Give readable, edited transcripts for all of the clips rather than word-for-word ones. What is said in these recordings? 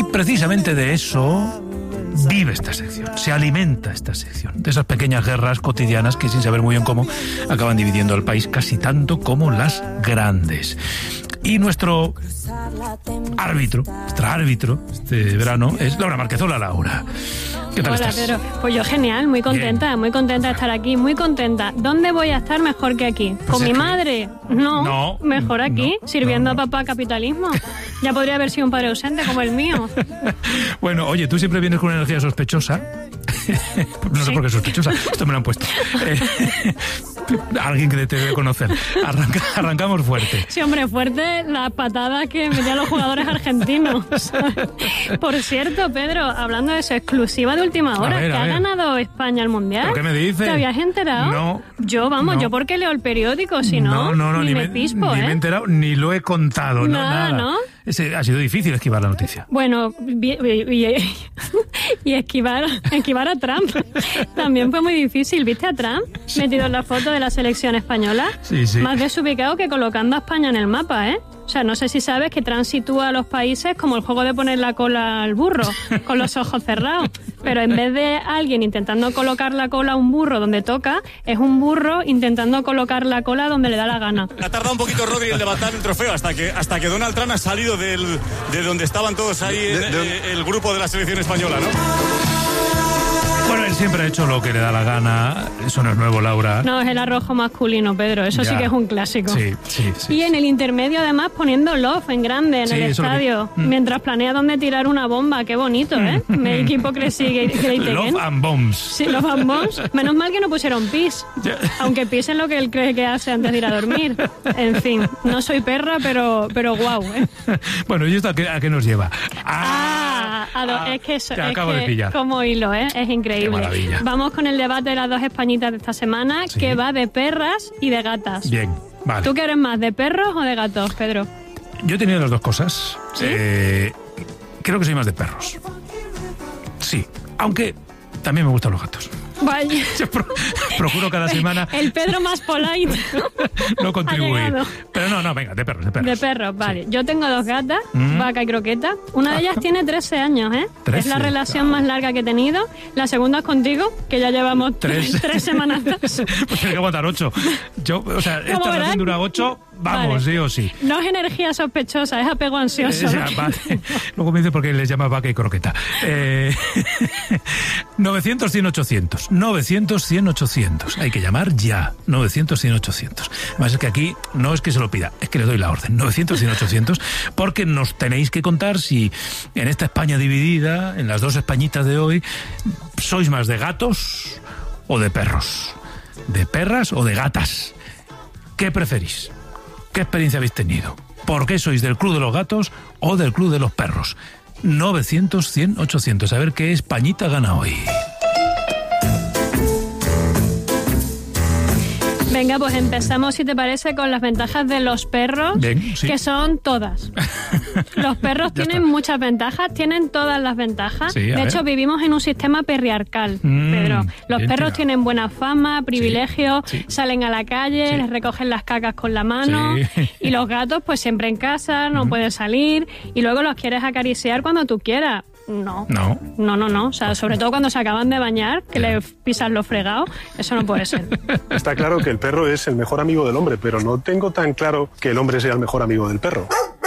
Y precisamente de eso vive esta sección, se alimenta esta sección, de esas pequeñas guerras cotidianas que, sin saber muy bien cómo, acaban dividiendo al país casi tanto como las grandes. Y nuestro árbitro este verano es Laura Márquez. Hola, Laura. ¿Qué tal estás? Pedro. Pues yo genial, muy contenta de estar aquí, muy contenta. ¿Dónde voy a estar mejor que aquí? Pues ¿Con mi madre? No, mejor aquí, sirviendo a papá capitalismo. Ya podría haber sido un padre ausente como el mío. Bueno, oye, tú siempre vienes con una energía sospechosa. No sé por qué sospechosa, esto me lo han puesto. Alguien que te debe conocer. Arrancamos fuerte. Sí, hombre, fuerte las patadas que metían los jugadores argentinos. Por cierto, Pedro, hablando de eso, exclusiva de última hora, que ha ganado España el Mundial. ¿Pero qué me dices? ¿Te habías enterado? No. Yo porque leo el periódico, si no, ni me pispo, ni me he enterado, ni lo he contado. Nada. ¿No? Ha sido difícil esquivar la noticia. Bueno, y esquivar a Trump también fue muy difícil. ¿Viste a Trump metido en la foto de la selección española? Sí. Más desubicado que colocando a España en el mapa, ¿eh? O sea, no sé si sabes que Trump sitúa a los países como el juego de poner la cola al burro, con los ojos cerrados. Pero en vez de alguien intentando colocar la cola a un burro donde toca, es un burro intentando colocar la cola donde le da la gana. Ha tardado un poquito Rodri en levantar el trofeo hasta que Donald Trump ha salido de donde estaban todos ahí el grupo de la selección española, ¿no? Bueno, él siempre ha hecho lo que le da la gana. Eso no es nuevo, Laura. No, es el arrojo masculino, Pedro. Eso sí que es un clásico. Sí. Y en el intermedio, además, poniendo love en grande en el estadio, mientras planea dónde tirar una bomba. Qué bonito, ¿eh? Make hipocresy great again. Love and bombs. Sí, love and bombs. Menos mal que no pusieron pis. Aunque pis es lo que él cree que hace antes de ir a dormir. En fin, no soy perra, pero guau, ¿eh? Bueno, ¿y esto a qué nos lleva? Es que eso, te acabo de pillar. Como hilo, ¿eh? Es increíble. Qué maravilla. Vamos con el debate de las dos españitas de esta semana, que va de perras y de gatas. Bien, vale. ¿Tú qué eres más, de perros o de gatos, Pedro? Yo he tenido las dos cosas. ¿Sí? Creo que soy más de perros. Sí, aunque también me gustan los gatos. Vaya. Yo procuro cada semana... El Pedro más polite. No contribuir. Pero no, venga, de perros. De perros, vale. Sí. Yo tengo dos gatas, Vaca y Croqueta. Una de ellas tiene 13 años, ¿eh? 13, es la relación más larga que he tenido. La segunda es contigo, que ya llevamos 3 semanas. Pues tienes que aguantar 8. Esta relación dura 8, vamos, vale. Sí o sí. No es energía sospechosa, es apego ansioso. Vale. Luego me dice porque les llama Vaca y Croqueta. 900-100-800. 900-100-800. Hay que llamar ya. 900-100-800. Además es que aquí no es que se lo pida, es que le doy la orden. 900-100-800, porque nos tenéis que contar si en esta España dividida, en las dos Españitas de hoy, sois más de gatos o de perros. ¿De perras o de gatas? ¿Qué preferís? ¿Qué experiencia habéis tenido? ¿Por qué sois del club de los gatos o del club de los perros? 900-100-800. A ver qué Españita gana hoy. Venga, pues empezamos, si te parece, con las ventajas de los perros. Bien, sí. Que son todas. Los perros tienen muchas ventajas, tienen todas las ventajas. Sí, de hecho, vivimos en un sistema perriarcal, Pedro. Los perros tienen buena fama, privilegios, salen a la calle, les recogen las cacas con la mano. Sí. Y los gatos, pues siempre en casa, no pueden salir. Y luego los quieres acariciar cuando tú quieras. No. O sea, sobre todo cuando se acaban de bañar, que le pisan los fregados, eso no puede ser. Está claro que el perro es el mejor amigo del hombre, pero no tengo tan claro que el hombre sea el mejor amigo del perro.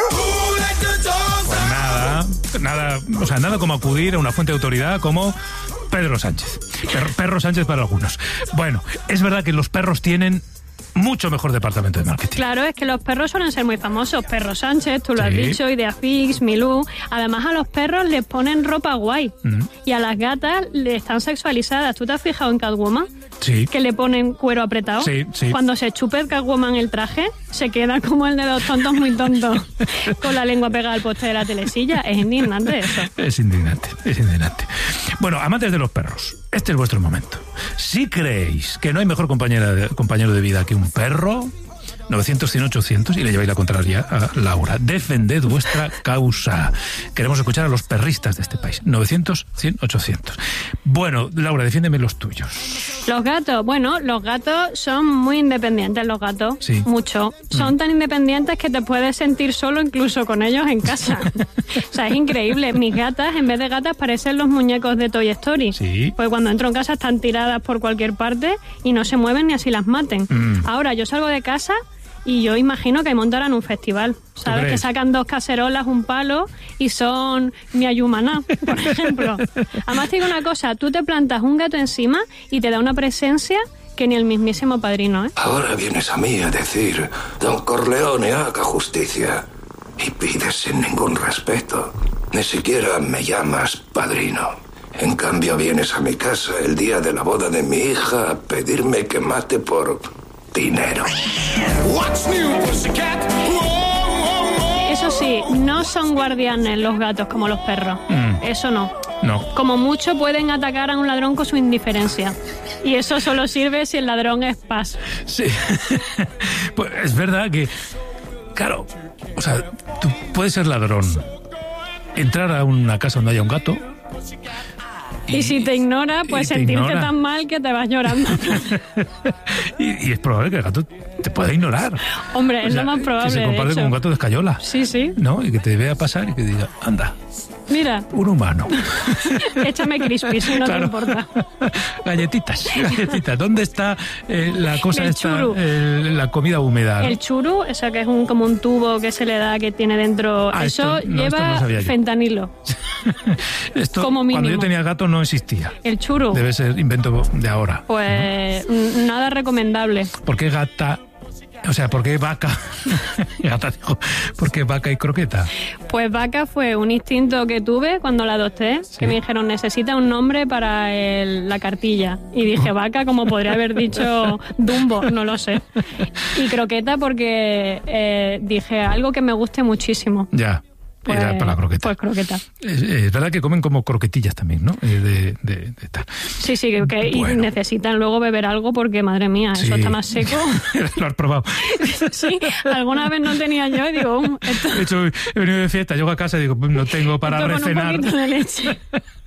Pues nada como acudir a una fuente de autoridad como Pedro Sánchez. Perro Sánchez para algunos. Bueno, es verdad que los perros tienen mucho mejor departamento de marketing. Claro, es que los perros suelen ser muy famosos. Perro Sánchez, tú lo has dicho, Ideafix, Milú. Además, a los perros les ponen ropa guay. Y a las gatas le están sexualizadas. ¿Tú te has fijado en Catwoman? Sí. Que le ponen cuero apretado. Sí. Cuando se chupe Catwoman el traje, se queda como el de los tontos muy tontos, con la lengua pegada al poste de la telesilla. Es indignante eso. Es indignante. Bueno, amantes de los perros, este es vuestro momento. Si creéis que no hay mejor compañero de vida que un perro, 900-100-800 y le lleváis la contraria a Laura. Defended vuestra causa. Queremos escuchar a los perristas de este país. 900-100-800. Bueno, Laura, defiéndeme los tuyos. Los gatos, bueno, los gatos son muy independientes, los gatos. Sí. Mucho. Son tan independientes que te puedes sentir solo incluso con ellos en casa. O sea, es increíble. Mis gatas, en vez de gatas, parecen los muñecos de Toy Story. Sí. Pues cuando entro en casa están tiradas por cualquier parte y no se mueven ni así las maten. Ahora, yo salgo de casa y yo imagino que montarán un festival, ¿sabes? Que sacan 2 cacerolas, un palo y son mi ayumaná, por ejemplo. Además te digo una cosa, tú te plantas un gato encima y te da una presencia que ni el mismísimo Padrino, ¿eh? Ahora vienes a mí a decir, Don Corleone, haga justicia. Y pides sin ningún respeto. Ni siquiera me llamas Padrino. En cambio vienes a mi casa el día de la boda de mi hija a pedirme que mate por dinero. Eso sí, no son guardianes los gatos como los perros. Eso no. No. Como mucho pueden atacar a un ladrón con su indiferencia. Y eso solo sirve si el ladrón es paz. Sí. Pues es verdad que, claro, o sea, tú puedes ser ladrón, entrar a una casa donde haya un gato. Y si te ignora, pues sentirte tan mal que te vas llorando. y es probable que el gato te pueda ignorar. Hombre, es lo más probable. Que se comparte con un gato de escayola. Sí, sí. ¿No? Y que te vea pasar y que diga, anda. Mira. Un humano. Échame crispy, si no te importa. Galletitas. ¿Dónde está la cosa esta? La comida húmeda, ¿no? El churu, o sea, que es como un tubo que se le da, que tiene dentro. Eso lleva fentanilo. Esto, como mínimo. Cuando yo tenía gato no existía. El churu. Debe ser invento de ahora. Pues nada recomendable. ¿Por qué gata? O sea, ¿por qué vaca? Gata dijo, ¿por qué vaca y croqueta? Pues vaca fue un instinto que tuve cuando la adopté, que me dijeron, necesita un nombre para la cartilla. Y dije, vaca, como podría haber dicho Dumbo, no lo sé. Y croqueta porque dije, algo que me guste muchísimo. Ya. Pues, era para la croqueta. Pues croqueta. Es verdad que comen como croquetillas también, ¿no? De tal. Sí, bueno. Y necesitan luego beber algo porque, madre mía, eso está más seco. Lo has probado. Sí, alguna vez no tenía yo y digo... Esto... De hecho, he venido de fiesta, llego a casa y digo, no tengo para recenar. Con un poquito de leche.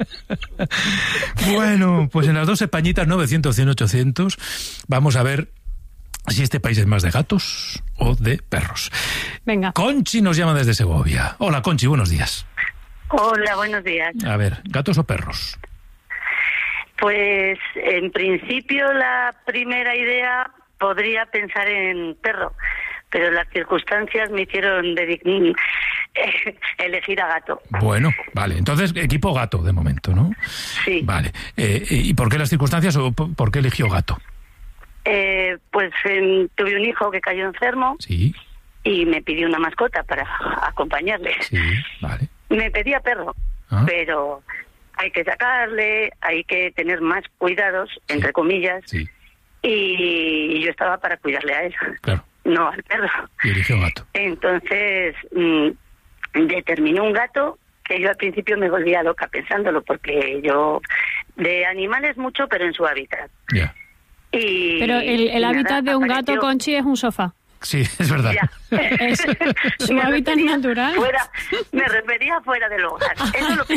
Bueno, pues en las 2 Españitas, 900-100-800, vamos a ver si este país es más de gatos o de perros. Venga. Conchi nos llama desde Segovia. Hola, Conchi, buenos días. Hola, buenos días. A ver, ¿gatos o perros? Pues, en principio, la primera idea podría pensar en perro, pero las circunstancias me hicieron elegir a gato. Bueno, vale. Entonces, equipo gato, de momento, ¿no? Sí. Vale. ¿Y por qué las circunstancias o por qué eligió gato? Pues tuve un hijo que cayó enfermo. Sí. Y me pidió una mascota para acompañarle. Sí, vale. Me pedía perro, pero hay que sacarle, hay que tener más cuidados, entre comillas. Sí. Y yo estaba para cuidarle a él. Claro. No al perro. Y eligió gato. Entonces, determinó un gato que yo al principio me volvía loca pensándolo, porque yo de animales mucho, pero en su hábitat. Ya. Pero el hábitat de un gato, Conchi, es un sofá. Sí, es verdad. Es su hábitat natural. Me refería fuera del hogar. Eso lo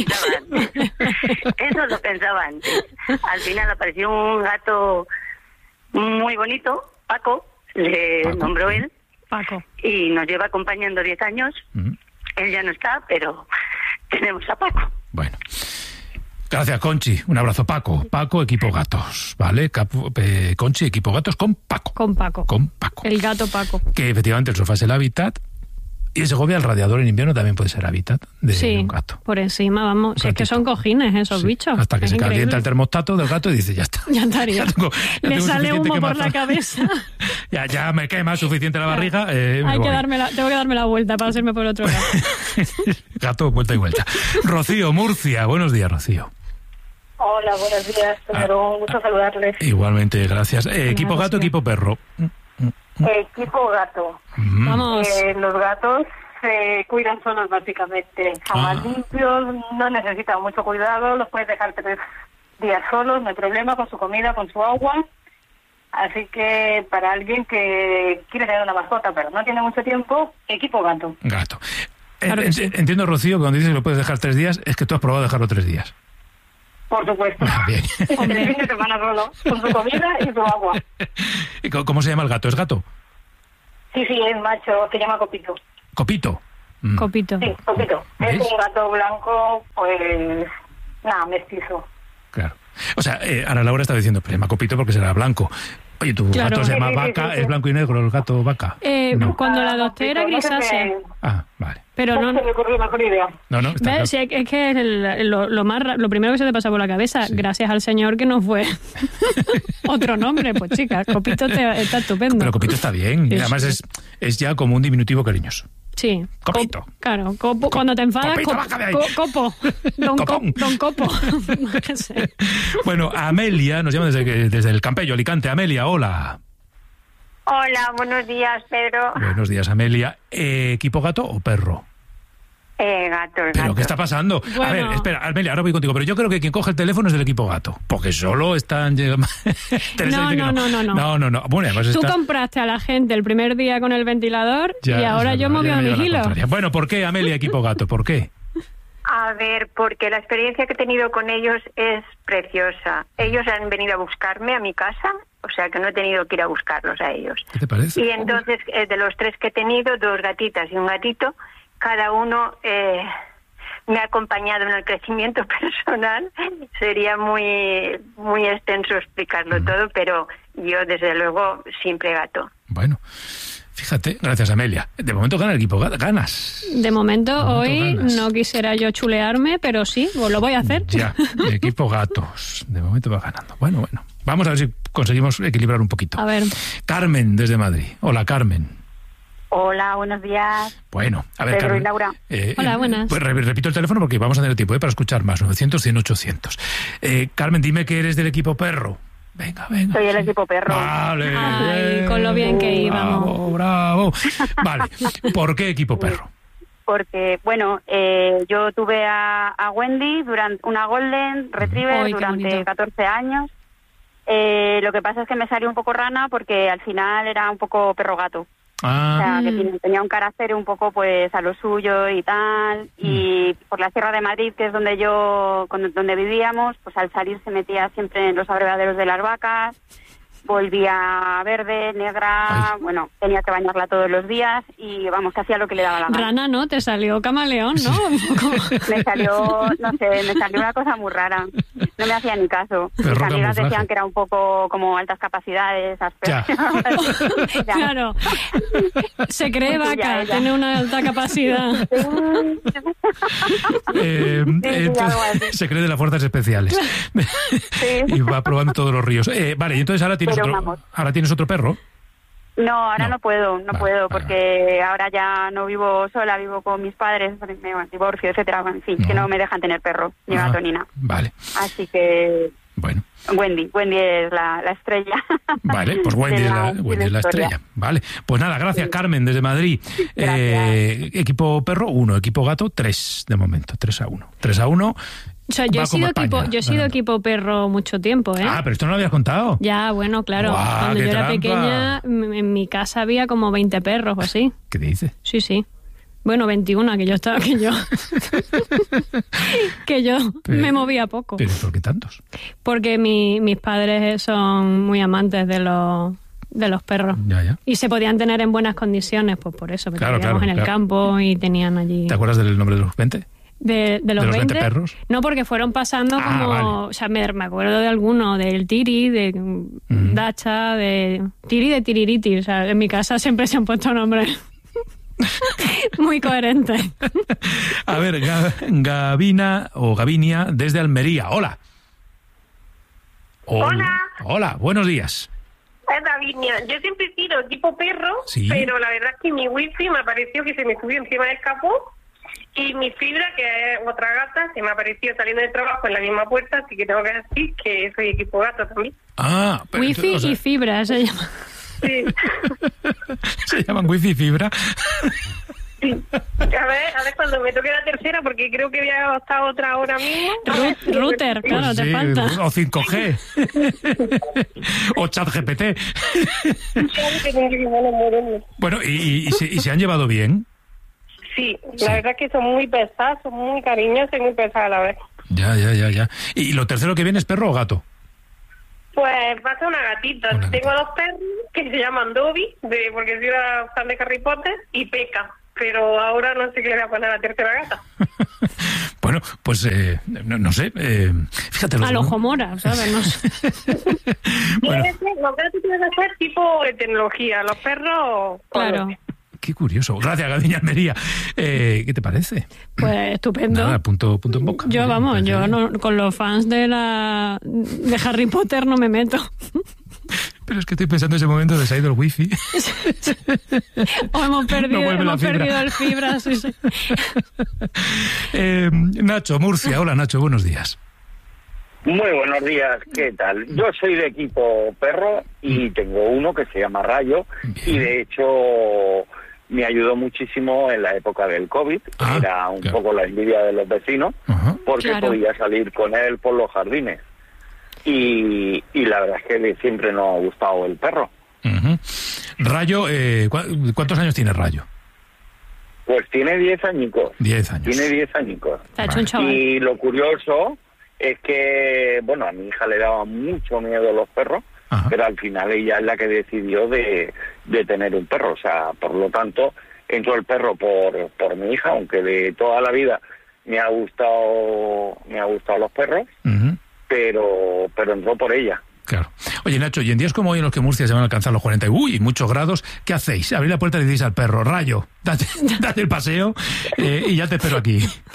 pensaba antes. Al final apareció un gato muy bonito, Paco, le nombró él. Paco. Y nos lleva acompañando 10 años. Él ya no está, pero tenemos a Paco. Bueno. Gracias, Conchi. Un abrazo, Paco. Paco, equipo gatos, ¿vale? Conchi, equipo gatos con Paco. Con Paco. Con Paco. El gato Paco. Que efectivamente el sofá es el hábitat. Y en Segovia el radiador en invierno también puede ser hábitat de un gato. Por encima, vamos. Si es que son cojines esos bichos. Hasta que se calienta el termostato del gato y dice, ya está. Ya estaría. Le sale humo por la cabeza. ya me quema suficiente la barriga. Tengo que darme la vuelta para hacerme por otro lado. Gato, vuelta y vuelta. Rocío, Murcia. Buenos días, Rocío. Hola, buenos días, señor. Mucho saludarles. Igualmente, gracias. Equipo gato, equipo perro. Equipo gato. Vamos. Los gatos se cuidan solos, básicamente. Son más limpios, no necesitan mucho cuidado, los puedes dejar 3 días solos, no hay problema, con su comida, con su agua. Así que para alguien que quiere tener una mascota, pero no tiene mucho tiempo, equipo gato. Gato. Claro que sí. Entiendo, Rocío, que cuando dices que lo puedes dejar 3 días, es que tú has probado dejarlo 3 días. Por supuesto. Bien. El fin de semana solo, con su comida y su agua. ¿Y cómo se llama el gato? ¿Es gato? Sí, es macho, se llama Copito. ¿Copito? Copito. Sí, Copito. ¿Ves? Es un gato blanco, pues, mestizo. Claro. O sea, Ana Laura estaba diciendo, pues se llama Copito porque será blanco. Oye, ¿tu Claro. gato se llama Sí. Vaca? ¿Es blanco y negro el gato Vaca? No. Cuando la adopté era Copito, grisácea. Ah, vale. Pero No no... se me ocurrió mejor idea. No, está claro. ¿Ves? Sí, es que lo primero que se te pasa por la cabeza, gracias al señor que no fue otro nombre, pues chica, Copito está estupendo. Pero Copito está bien. Sí, Y además sí. es ya como un diminutivo cariñoso. Sí. Copito. Claro, Copo. Cuando te enfadas, Copito, baja de ahí. Copo. Copón. Don Copo. Qué sé. Bueno, Amelia nos llama desde el Campello, Alicante. Amelia, hola. Hola, buenos días, Pedro. Buenos días, Amelia. ¿Equipo gato o perro? Gato. ¿Pero qué está pasando? Bueno. A ver, espera, Amelia, ahora voy contigo. Pero yo creo que quien coge el teléfono es del equipo gato. Porque solo están... Teresa dice que No. Bueno, además Tú está... compraste a la gente el primer día con el ventilador Ya, y ahora es yo verdad, me ya voy a me mi lleva la hilo. contraria. Bueno, ¿por qué, Amelia, equipo gato? ¿Por qué? A ver, porque la experiencia que he tenido con ellos es preciosa. Ellos han venido a buscarme a mi casa, o sea que no he tenido que ir a buscarlos a ellos. ¿Qué te parece? Y entonces, de los 3 que he tenido, 2 gatitas y un gatito, cada uno me ha acompañado en el crecimiento personal. Sería muy extenso explicarlo todo, pero yo, desde luego, siempre gato. Bueno, fíjate, gracias, Amelia. De momento gana el equipo gato. Ganas. De momento, hoy ganas. no quisiera yo chulearme, pero sí, lo voy a hacer. Ya, equipo gatos. De momento va ganando. Bueno. Vamos a ver si conseguimos equilibrar un poquito. A ver. Carmen, desde Madrid. Hola, Carmen. Hola, buenos días. Bueno, a ver, Pedro Carmen. y Laura. Hola, buenas. Pues repito el teléfono porque vamos a tener tiempo para escuchar más. 900, 100, 800. Carmen, dime que eres del equipo perro. Venga. Soy el equipo perro. Vale. Ay, con lo bien que íbamos. Bravo. Vale. ¿Por qué equipo perro? Porque, bueno, yo tuve a Wendy, una Golden Retriever, Ay, qué durante bonito. 14 años. Lo que pasa es que me salió un poco rana porque al final era un poco perro gato. O sea, que tenía un carácter un poco pues a lo suyo y tal. Y por la Sierra de Madrid, que es donde vivíamos, pues al salir se metía siempre en los abrevaderos de las vacas. Volvía verde, negra, bueno, tenía que bañarla todos los días y vamos, que hacía lo que le daba la gana. Rana, ¿no? Te salió camaleón, ¿no? Me salió una cosa muy rara. No me hacía ni caso. Perro Mis amigas camuflaje. decían que era un poco como altas capacidades, Ya. Ya. Claro. Se cree Pues vaca, ya. tiene una alta capacidad. algo así. Se cree de las fuerzas especiales. Y va probando todos los ríos. Vale, y entonces ahora tienes otro perro. No, ahora no puedo, Vale, puedo, vale, porque ahora ya no vivo sola, vivo con mis padres, divorcio, etcétera, en fin, que no me dejan tener perro, ni gato ni nada. Vale, Así que bueno. Wendy es la estrella. Vale, pues Wendy de es la historia. estrella. Vale, pues nada, gracias Carmen desde Madrid. Gracias. Equipo perro 1, equipo gato 3 de momento, 3-1. 3-1. O sea, yo he sido equipo perro mucho tiempo, ¿eh? Ah, pero esto no lo habías contado. Ya, bueno, claro. Guau, Cuando qué yo era trampa. pequeña, en mi casa había como 20 perros o así. ¿Qué dices? Sí. Bueno, 21, que yo me movía poco. ¿Pero por qué tantos? Porque mis padres son muy amantes de los perros. Ya. Y se podían tener en buenas condiciones, pues por eso. Porque Claro, vivíamos en el campo y tenían allí... ¿Te acuerdas del nombre de los 20? ¿De los 20 perros? No, porque fueron pasando como... vale. O sea, me acuerdo de alguno, del Tiri, de Dacha, de Tiri, de Tiririti. O sea, en mi casa siempre se han puesto nombres muy coherentes. A ver, Gavinia desde Almería. Hola. Hola, buenos días. Davinia, yo siempre he sido tipo perro, ¿Sí? pero la verdad es que mi wifi me apareció que se me subió encima del capó y mi fibra, que es otra gata, se me apareció saliendo del trabajo en la misma puerta, así que tengo que decir que soy equipo gato también. Ah, pero Wifi y fibra se llama. Sí. Se llaman wifi y fibra. Sí. A ver cuando me toque la tercera, porque creo que voy a estar otra hora mismo. Router, claro, Pues te sí, falta. O 5G. O ChatGPT. Bueno, ¿y se han llevado bien? Sí, la verdad es que son muy pesados, son muy cariñosos y muy pesados a la vez. Ya. ¿Y lo tercero que viene es perro o gato? Pues va a ser una gatita. Tengo 2 perros que se llaman Dobby, porque soy una fan de Harry Potter, y Peca. Pero ahora no sé qué le voy a poner a la tercera gata. Bueno, pues no sé. Fíjate. Al ojo mora, ¿sabes? No sé. Bueno. Los gatos tienen que ser tipo de tecnología, los perros... Claro. Qué curioso. Gracias, Gaviña Almería. ¿Qué te parece? Pues estupendo. Nada, punto en boca. Yo no, con los fans de Harry Potter no me meto. Pero es que estoy pensando en ese momento de se ha ido el wifi. O hemos perdido el fibra. Sí. Nacho, Murcia. Hola, Nacho, buenos días. Muy buenos días, ¿qué tal? Yo soy de equipo perro y tengo uno que se llama Rayo. Bien. Y de hecho me ayudó muchísimo en la época del COVID. Era un poco la envidia de los vecinos, porque podía salir con él por los jardines. Y la verdad es que siempre nos ha gustado el perro. Rayo, ¿cuántos años tiene Rayo? Pues tiene 10 añicos. 10 años. Tiene 10 añicos. Está hecho un chaval. Y lo curioso es que, bueno, a mi hija le daba mucho miedo los perros, pero al final ella es la que decidió de tener un perro. O sea, por lo tanto, entró el perro por mi hija, aunque de toda la vida me ha gustado los perros. Pero entró por ella. Claro. Oye, Nacho, y en días como hoy en los que Murcia se van a alcanzar los 40 y muchos grados, ¿qué hacéis? Abrir la puerta y le decís al perro, Rayo, date el paseo y ya te espero aquí.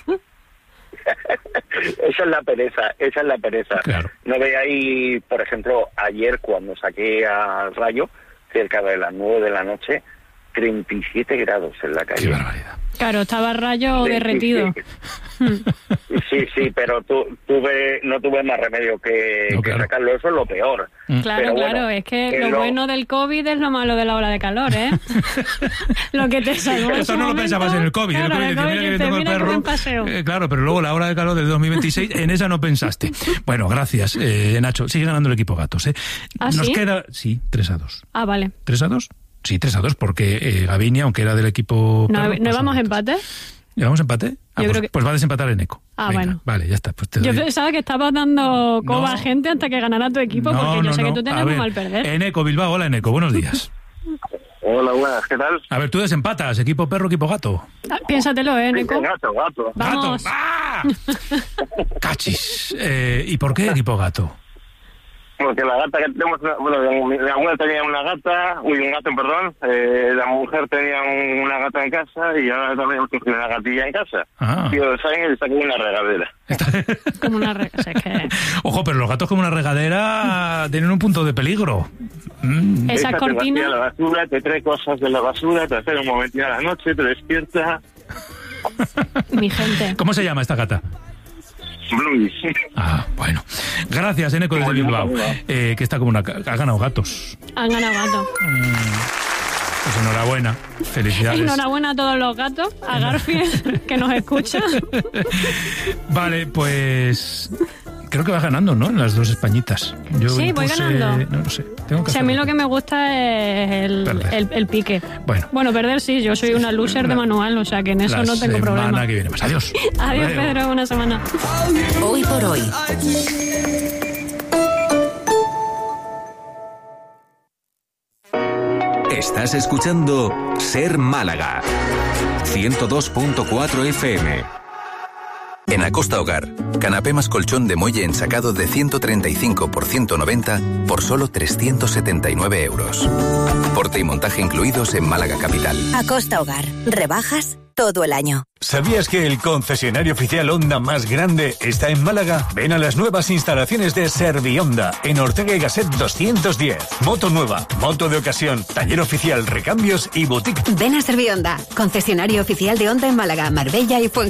Esa es la pereza. Claro. No veáis, por ejemplo, ayer cuando saqué a Rayo, cerca de las 9 de la noche, 37 grados en la calle. Qué barbaridad. Claro, estaba Rayo derretido. Sí, pero no tuve más remedio que sacarlo. Eso es lo peor. Claro, bueno, es que lo bueno del COVID es lo malo de la ola de calor, ¿eh? Lo que te salvó. Eso no lo pensabas en el COVID. Claro, el COVID mira que tengo el perro. Claro, pero luego la hora de calor del 2026, en esa no pensaste. Bueno, gracias, Nacho. Sigue ganando el equipo gatos, ¿eh? ¿Ah, Nos sí? queda... Sí, 3-2. Ah, vale. ¿3-2? Sí, 3-2, porque Gaviña, aunque era del equipo... ¿No vamos empate? ¿Llevamos empate? Pues va a desempatar Eneco. Ah, venga, bueno. Vale, ya está. Pues yo pensaba que estabas dando coba a gente hasta que ganara tu equipo, porque yo sé que tú tienes muy mal perder. Eneco, Bilbao. Hola, Eneco, buenos días. Hola, buenas, ¿qué tal? A ver, tú desempatas, equipo perro, equipo gato. Piénsatelo, Eneco. Gato. Vamos. ¡Gato! ¡Ah! Cachis. ¿Y por qué equipo gato? Porque la gata que tenemos, la abuela tenía un gato, perdón, la mujer tenía una gata en casa y ahora también hemos cogido una gatilla en casa. Y está como una regadera. Como una regadera. Ojo, pero los gatos como una regadera tienen un punto de peligro. Esa cortina. Te la basura, te trae cosas de la basura, te hace un momentito a la noche, te despierta. Mi gente. ¿Cómo se llama esta gata? Blues. Ah, bueno. Gracias, Eneco, desde Bilbao. Que está como una... Ha ganado gatos. Han ganado gatos. Pues enhorabuena. Felicidades. Enhorabuena a todos los gatos. A Garfield, que nos escucha. Vale, pues... Creo que va ganando, ¿no? En las dos Españitas. Sí, voy ganando. No sé. A mí lo que me gusta es el pique. Bueno, perder sí. Yo soy una loser de manual, o sea que en eso no tengo problema. La semana que viene. Pues adiós. Adiós, Pedro. Una semana. Hoy por hoy. Estás escuchando Ser Málaga. 102.4 FM. En Acosta Hogar, canapé más colchón de muelle ensacado de 135 por 190 por solo 379 euros. Porte y montaje incluidos en Málaga Capital. Acosta Hogar, rebajas todo el año. ¿Sabías que el concesionario oficial Honda más grande está en Málaga? Ven a las nuevas instalaciones de Servihonda en Ortega y Gasset 210. Moto nueva, moto de ocasión, taller oficial, recambios y boutique. Ven a Servihonda, concesionario oficial de Honda en Málaga, Marbella y Fuengirola.